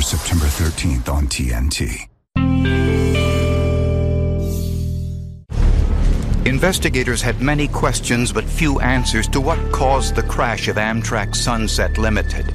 September 13th on TNT. Investigators had many questions but few answers to what caused the crash of Amtrak Sunset Limited.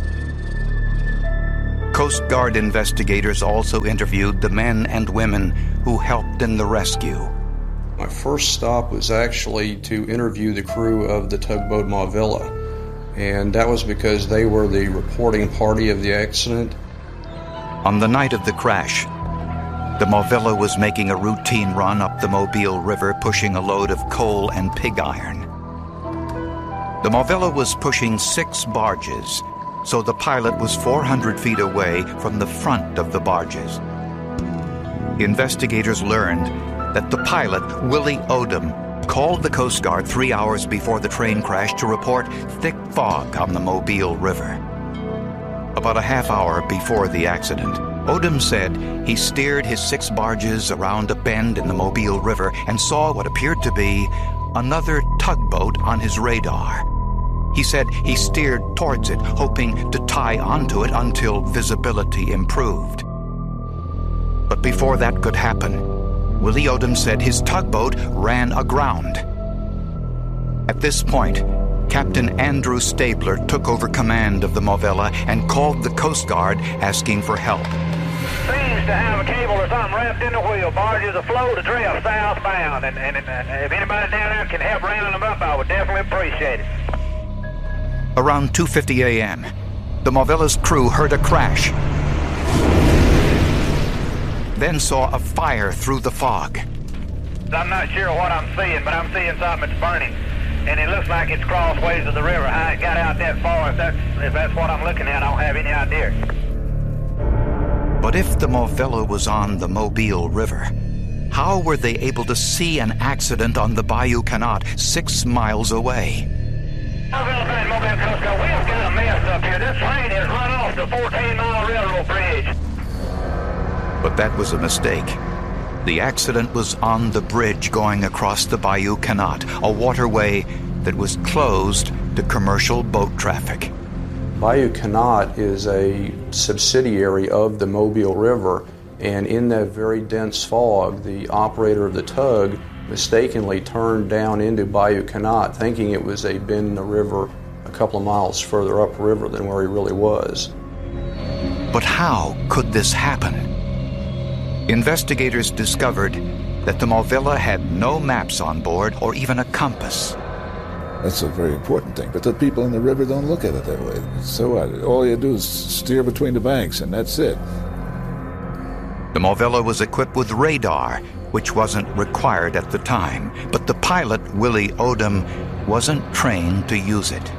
Coast Guard investigators also interviewed the men and women who helped in the rescue. My first stop was actually to interview the crew of the tugboat Mauvilla, and that was because they were the reporting party of the accident. On the night of the crash, the Mauvilla was making a routine run up the Mobile River, pushing a load of coal and pig iron. The Mauvilla was pushing 6 barges, so the pilot was 400 feet away from the front of the barges. Investigators learned that the pilot, Willie Odom, called the Coast Guard 3 hours before the train crash to report thick fog on the Mobile River. About a half hour before the accident, Odom said he steered his 6 barges around a bend in the Mobile River and saw what appeared to be another tugboat on his radar. He said he steered towards it, hoping to tie onto it until visibility improved. But before that could happen, Willie Odom said his tugboat ran aground. At this point, Captain Andrew Stabler took over command of the Mauvilla and called the Coast Guard asking for help. Seems to have a cable or something wrapped in the wheel. Barge is afloat, adrift, southbound. And if anybody down there can help rounding them up, I would definitely appreciate it. Around 2:50 a.m., the Mauvilla's crew heard a crash, then saw a fire through the fog. I'm not sure what I'm seeing, but I'm seeing something that's burning. And it looks like it's crossways of the river. How it got out that far, if that's what I'm looking at, I don't have any idea. But if the Mauvilla was on the Mobile River, how were they able to see an accident on the Bayou Canot 6 miles away? Mobile Coast Guard, we have got a mess up here. This train has run off the 14-mile railroad bridge. But that was a mistake. The accident was on the bridge going across the Bayou Canot, a waterway that was closed to commercial boat traffic. Bayou Canot is a subsidiary of the Mobile River, and in that very dense fog, the operator of the tug mistakenly turned down into Bayou Canot, thinking it was a bend in the river a couple of miles further upriver than where he really was. But how could this happen? Investigators discovered that the Mauvilla had no maps on board or even a compass. That's a very important thing, but the people in the river don't look at it that way. So all you do is steer between the banks, and that's it. The Mauvilla was equipped with radar, which wasn't required at the time, but the pilot, Willie Odom, wasn't trained to use it.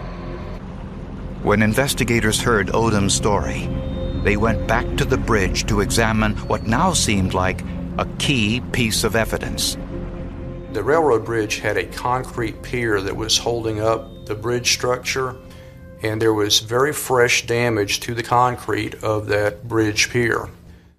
When investigators heard Odom's story, they went back to the bridge to examine what now seemed like a key piece of evidence. The railroad bridge had a concrete pier that was holding up the bridge structure, and there was very fresh damage to the concrete of that bridge pier.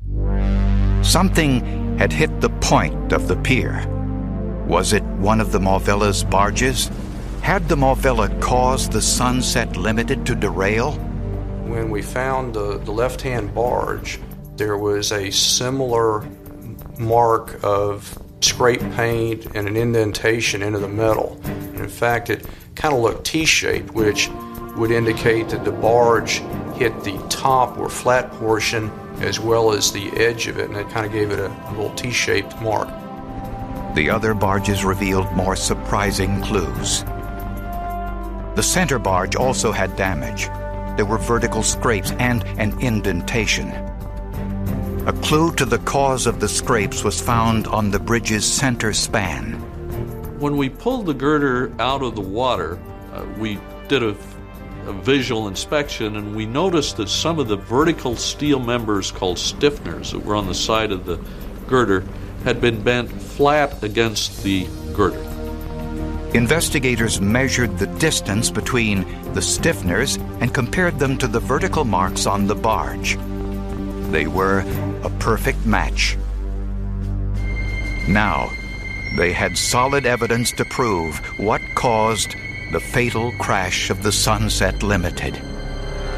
Something had hit the point of the pier. Was it one of the Mauvilla's barges? Had the Mauvilla caused the Sunset Limited to derail? When we found the left-hand barge, there was a similar mark of scrape paint and an indentation into the metal. In fact, it kind of looked T-shaped, which would indicate that the barge hit the top or flat portion as well as the edge of it, and it kind of gave it a little T-shaped mark. The other barges revealed more surprising clues. The center barge also had damage. There were vertical scrapes and an indentation. A clue to the cause of the scrapes was found on the bridge's center span. When we pulled the girder out of the water, we did a visual inspection, and we noticed that some of the vertical steel members called stiffeners that were on the side of the girder had been bent flat against the girder. Investigators measured the distance between the stiffeners and compared them to the vertical marks on the barge. They were a perfect match. Now, they had solid evidence to prove what caused the fatal crash of the Sunset Limited.